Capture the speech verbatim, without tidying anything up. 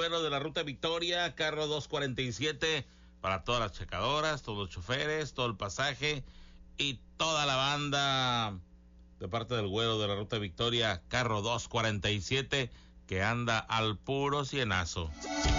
Güero de la Ruta Victoria, carro dos cuarenta y siete, para todas las checadoras, todos los choferes, todo el pasaje y toda la banda de parte del Güero de la Ruta Victoria, carro dos cuarenta y siete, que anda al puro cienazo.